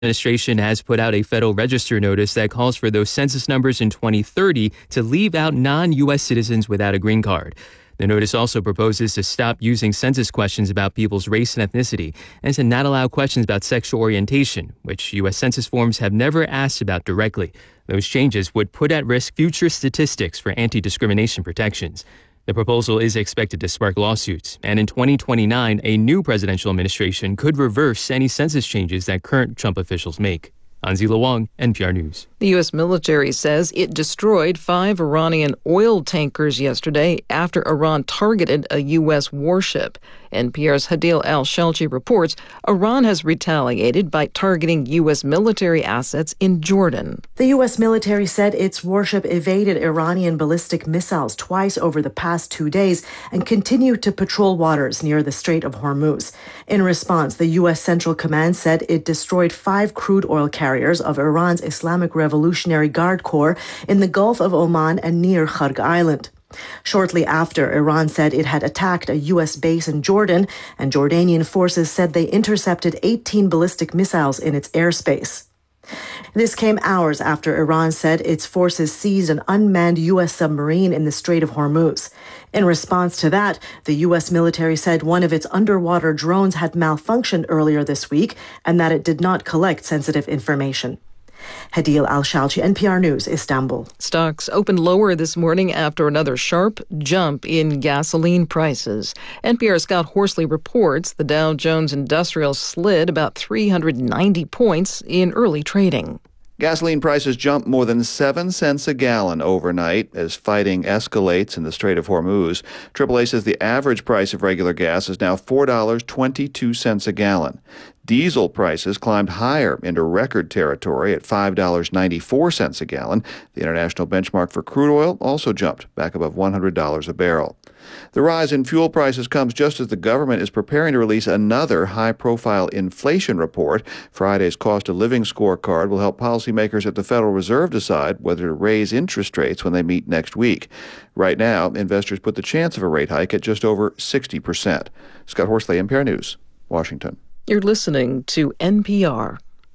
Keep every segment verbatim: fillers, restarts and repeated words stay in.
administration has put out a Federal Register notice that calls for those census numbers in twenty thirty to leave out non-U S citizens without a green card. The notice also proposes to stop using census questions about people's race and ethnicity and to not allow questions about sexual orientation, which U S Census forms have never asked about directly. Those changes would put at risk future statistics for anti-discrimination protections. The proposal is expected to spark lawsuits, and in twenty twenty-nine, a new presidential administration could reverse any census changes that current Trump officials make. Anzila Wang, N P R News. The U S military says it destroyed five Iranian oil tankers yesterday after Iran targeted a U S warship. N P R's Hadil Al-Shalchi reports Iran has retaliated by targeting U S military assets in Jordan. The U S military said its warship evaded Iranian ballistic missiles twice over the past two days and continued to patrol waters near the Strait of Hormuz. In response, the U S Central Command said it destroyed five crude oil carriers of Iran's Islamic Revolutionary Guard Corps in the Gulf of Oman and near Kharg Island. Shortly after, Iran said it had attacked a U S base in Jordan, and Jordanian forces said they intercepted eighteen ballistic missiles in its airspace. This came hours after Iran said its forces seized an unmanned U S submarine in the Strait of Hormuz. In response to that, the U S military said one of its underwater drones had malfunctioned earlier this week and that it did not collect sensitive information. Hadil Al-Shalchi, N P R News, Istanbul. Stocks opened lower this morning after another sharp jump in gasoline prices. N P R's Scott Horsley reports the Dow Jones Industrial slid about three hundred ninety points in early trading. Gasoline prices jumped more than seven cents a gallon overnight as fighting escalates in the Strait of Hormuz. triple A says the average price of regular gas is now four dollars and twenty-two cents a gallon. Diesel prices climbed higher into record territory at five dollars and ninety-four cents a gallon. The international benchmark for crude oil also jumped back above one hundred dollars a barrel. The rise in fuel prices comes just as the government is preparing to release another high-profile inflation report. Friday's cost of living scorecard will help policymakers at the Federal Reserve decide whether to raise interest rates when they meet next week. Right now, investors put the chance of a rate hike at just over sixty percent. Scott Horsley, N P R News, Washington. You're listening to N P R.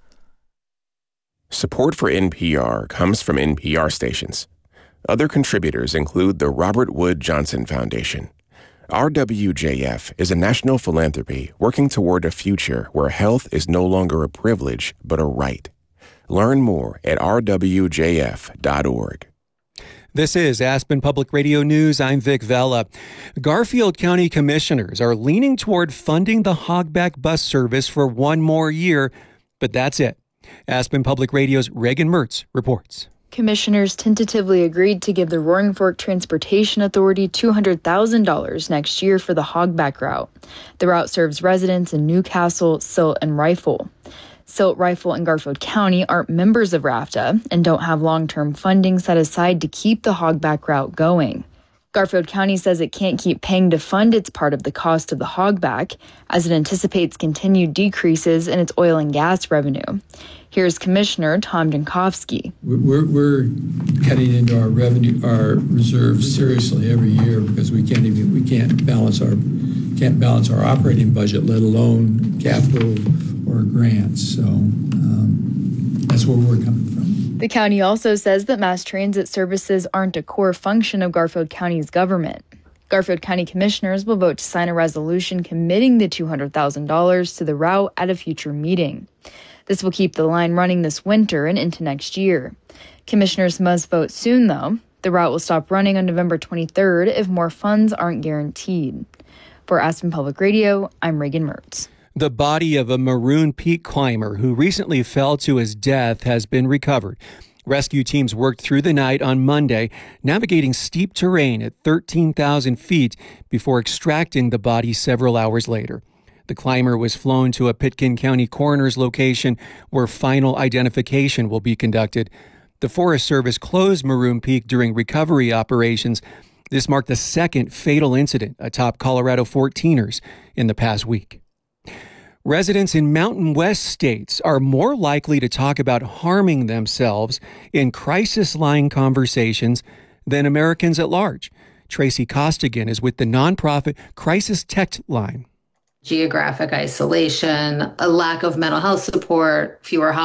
Support for N P R comes from N P R stations. Other contributors include the Robert Wood Johnson Foundation. R W J F is a national philanthropy working toward a future where health is no longer a privilege, but a right. Learn more at r w j f dot org. This is Aspen Public Radio News. I'm Vic Vela. Garfield County commissioners are leaning toward funding the Hogback bus service for one more year, but that's it. Aspen Public Radio's Reagan Mertz reports. Commissioners tentatively agreed to give the Roaring Fork Transportation Authority two hundred thousand dollars next year for the Hogback route. The route serves residents in Newcastle, Silt, and Rifle. Silt, Rifle, and Garfield County aren't members of RAFTA and don't have long-term funding set aside to keep the Hogback route going. Garfield County says it can't keep paying to fund its part of the cost of the Hogback, as it anticipates continued decreases in its oil and gas revenue. Here's Commissioner Tom Jankowski. We're, we're cutting into our revenue, our reserves seriously every year because we can't even we can't balance our can't balance our operating budget, let alone capital or grants. So um, that's where we're coming from. The county also says that mass transit services aren't a core function of Garfield County's government. Garfield County commissioners will vote to sign a resolution committing the two hundred thousand dollars to the route at a future meeting. This will keep the line running this winter and into next year. Commissioners must vote soon, though. The route will stop running on November twenty-third if more funds aren't guaranteed. For Aspen Public Radio, I'm Reagan Mertz. The body of a Maroon Peak climber who recently fell to his death has been recovered. Rescue teams worked through the night on Monday, navigating steep terrain at thirteen thousand feet before extracting the body several hours later. The climber was flown to a Pitkin County coroner's location where final identification will be conducted. The Forest Service closed Maroon Peak during recovery operations. This marked the second fatal incident atop Colorado fourteeners in the past week. Residents in Mountain West states are more likely to talk about harming themselves in crisis line conversations than Americans at large. Tracy Costigan is with the nonprofit Crisis Text Line. geographic isolation, a lack of mental health support, fewer